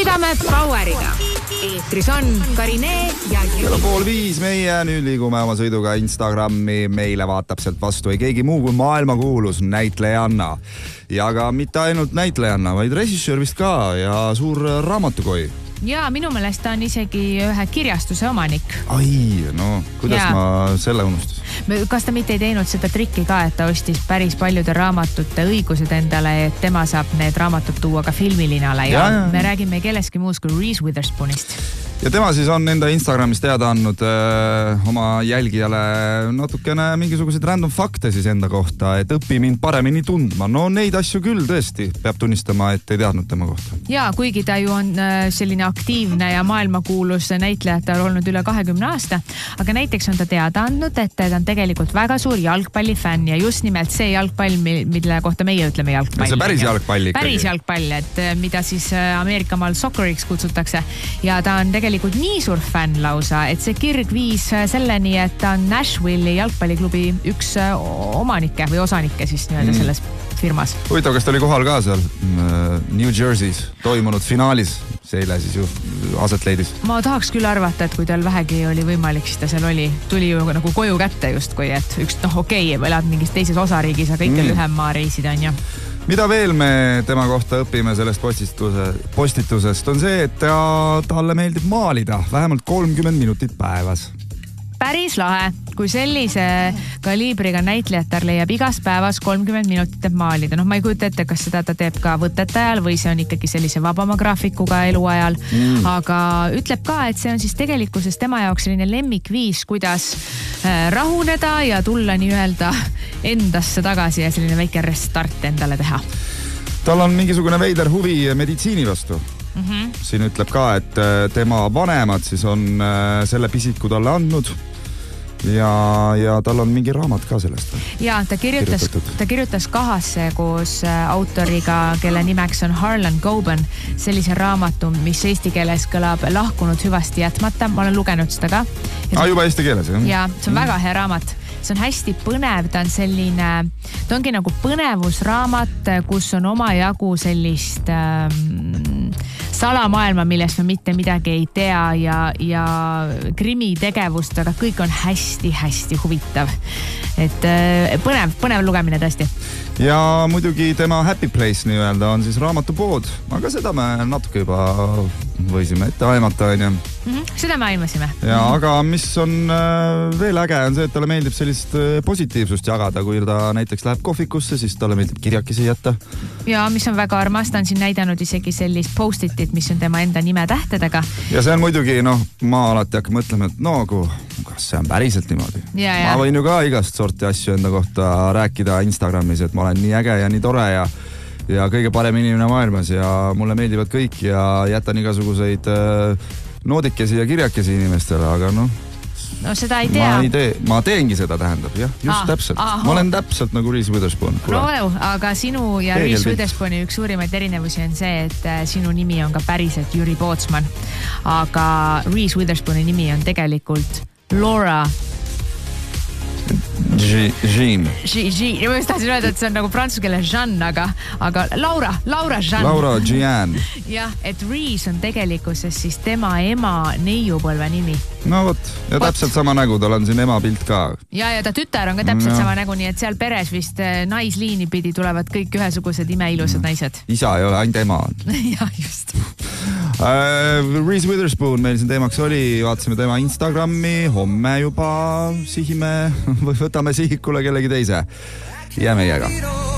tõstame Poweriga. Eetris on Karine ja Jüri. Kell on 4:30 meie, nüüd liigume oma sõiduga Instagrami. Meile vaatab sealt vastu ei keegi muu kui maailmakuulus näitlejanna. Ja ka mitte ainult näitlejanna, vaid režissöör vist ka ja suur raamatukoi. Ja minu meelest ta on isegi ühe kirjastuse omanik. Ai, no kuidas ma selle unustas? Kas ta mitte ei teinud seda trikki ka, et ta ostis päris paljude raamatute õigused endale, et tema saab need raamatud tuua ka filmilinale ja me räägime kelleski muust kui Reese Witherspoonist. Ja tema siis on enda Instagramis teada andnud oma jälgijale natukene mingisuguseid random fakte siis enda kohta, et õpi mind paremini tundma. No neid asju küll tõesti peab tunnistama, et ei teadnud tema kohta. Ja kuigi ta ju on selline aktiivne ja maailmakuulus näitleja, ta on olnud üle 20 aasta, aga näiteks on ta teada andnud, et ta on tegelikult väga suur jalgpallifänn ja just nimelt see jalgpall, mille kohta meie ütleme jalgpall. See päris jalgpall ikkagi. Päris jalgpall, et mida siis Ameerikamaal socceriks kutsutakse ja ta on tegelikult nii suur fänn lausa, et see kirg viis selleni, et ta on Nashville'i jalgpalliklubi üks omanikke või osanikke siis nii-öelda selles firmas. Huvitav, kas ta oli kohal ka seal New Jersey's toimunud finaalis? See eile siis ju aset leidis. Ma tahaks küll arvata, et kui tal vähegi oli võimalik, siis ta seal oli. Tuli ju nagu koju kätte justkui, et üks okei, elad mingis teises osariigis, aga ikka lühem maa reisid on ju. Mida veel me tema kohta õpime sellest postitusest on see, et talle meeldib maalida vähemalt 30 minutit päevas. Päris lahe, kui sellise kaliibriga näitlejatar leiab igas päevas 30 minutit maalida. Ma ei kujuta ette, kas seda ta teeb ka võtete ajal või see on ikkagi sellise vabama graafikuga eluajal. Aga ütleb ka, et see on siis tegelikkuses tema jaoks selline lemmikviis, kuidas rahuneda ja tulla nii-öelda endasse tagasi ja selline väike restart endale teha. Tal on mingisugune veider huvi meditsiini vastu. Siin ütleb ka, et tema vanemad siis on selle pisiku talle andnud ja tal on mingi raamat ka sellest. Ja ta kirjutas kahasse koos autoriga, kelle nimeks on Harlan Coben, sellise raamatu, mis eesti keeles kõlab lahkunud hüvasti jätmata. Ma olen lugenud seda ka. Juba eesti keeles, jah? Ja, see on väga hea raamat. See on hästi põnev, ta ongi nagu põnevusraamat, kus on omajagu sellist salamaailma, millest me mitte midagi ei tea ja krimitegevust, aga kõik on hästi-hästi huvitav. Et põnev lugemine tõesti. Ja muidugi tema Happy Place nii-öelda on siis raamatupood, aga seda me natuke juba võisime ette aimata, on ju. Seda me aimasime. Ja, aga mis on veel äge on see, et talle meeldib sellist positiivsust jagada, kui ta näiteks läheb kohvikusse, siis talle meeldib kirjakesi jätta. Ja mis on väga armas, ta on siin näidanud isegi sellist post-itit, mis on tema enda nime tähtedega. Ja see on muidugi, ma alati hakkan mõtlema, et kas see on päriselt niimoodi? Ma võin ju ka igast sorti asju enda kohta rääkida Instagramis, et ma olen nii äge ja nii tore ja kõige parem inimene maailmas ja mulle meeldivad kõik ja jätan igasuguseid noodikesi ja kirjakesi inimestele, aga No seda ei tea. Ma teengi seda, tähendab, jah, just täpselt. Ma olen täpselt nagu Reese Witherspoon. Aga sinu ja Reese Witherspooni üks suurimaid erinevusi on see, et sinu nimi on ka päriselt Jüri Pootsman, aga Reese Witherspooni nimi on tegelikult Laura Jean. Ma just tahtsin öelda, et see on nagu prantsuse keeles Jean, aga Laura Jean. Laura Jean. Jah, et Reese on tegelikkuses siis tema ema neiupõlve nimi. No vot, ja täpselt sama nägu, tal on siin ema pilt ka. Ja ta tütar on ka täpselt sama nägu, nii et seal peres vist naisliini pidi tulevad kõik ühesugused imeilusad naised. Isa ei ole, ainult ema on. Ja, just. Reese Witherspoon meil siin teemaks oli, vaatasime tema Instagrami, homme juba sihime või võtame sihikule kellegi teise. Ja meiega.